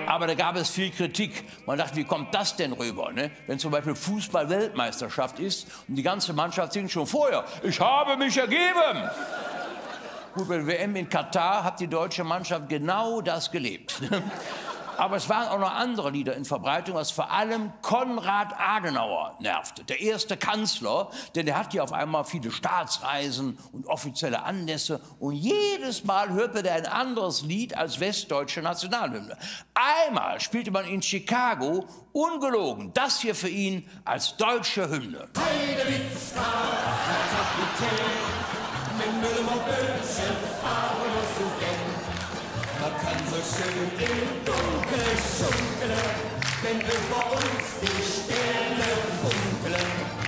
Aber da gab es viel Kritik. Man dachte, wie kommt das denn rüber, ne? Wenn zum Beispiel Fußball-Weltmeisterschaft ist und die ganze Mannschaft singt schon vorher, ich habe mich ergeben. Gut, bei der WM in Katar hat die deutsche Mannschaft genau das gelebt. Aber es waren auch noch andere Lieder in Verbreitung, was vor allem Konrad Adenauer nervte. Der erste Kanzler, denn der hatte ja auf einmal viele Staatsreisen und offizielle Anlässe. Und jedes Mal hörte der ein anderes Lied als westdeutsche Nationalhymne. Einmal spielte man in Chicago, ungelogen, das hier für ihn als deutsche Hymne. Heidewitzka, Herr Kapitän, mit Müllem und Böse fahren muss du gehen. Man kann so schön im Dunkeln schunkeln, wenn über uns die Sterne funkeln.